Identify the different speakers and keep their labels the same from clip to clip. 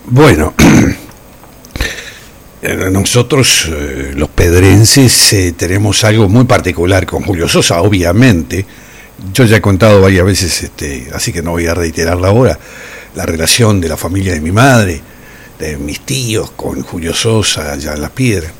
Speaker 1: Bueno, nosotros los pedrenses tenemos algo muy particular con Julio Sosa, obviamente. Yo ya he contado varias veces, así que no voy a reiterarla ahora, la relación de la familia de mi madre, de mis tíos con Julio Sosa allá en Las Piedras.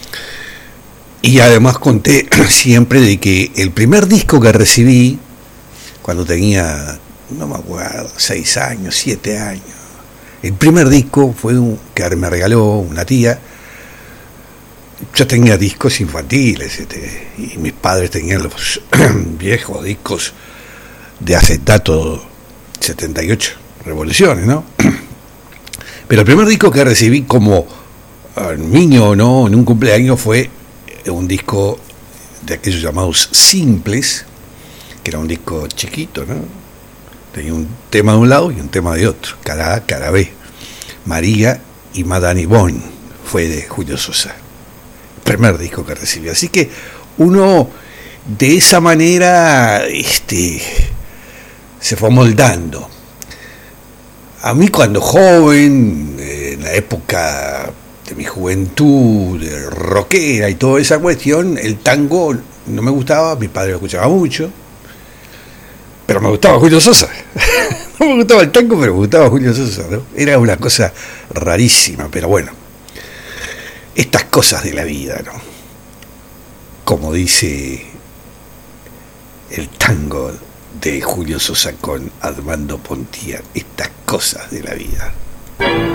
Speaker 1: Y además conté siempre de que el primer disco que recibí, cuando tenía, no me acuerdo, 6 años, 7 años, el primer disco fue que me regaló una tía. Yo tenía discos infantiles, y mis padres tenían los viejos discos de acetato 78 revoluciones, ¿no? Pero el primer disco que recibí como niño, ¿no?, en un cumpleaños, fue un disco de aquellos llamados simples, que era un disco chiquito, ¿no? Tenía un tema de un lado y un tema de otro, cara A, cara B. María y Madame Yvonne fue de Julio Sosa, primer disco que recibí. Así que uno de esa manera se fue moldando. A mí, cuando joven, en la época de mi juventud, de rockera y toda esa cuestión, el tango no me gustaba. Mi padre lo escuchaba mucho, pero me gustaba Julio Sosa. No me gustaba el tango, pero me gustaba Julio Sosa, ¿no? Era una cosa rarísima, pero bueno, estas cosas de la vida, ¿no? Como dice el tango de Julio Sosa con Armando Pontier, estas cosas de la vida.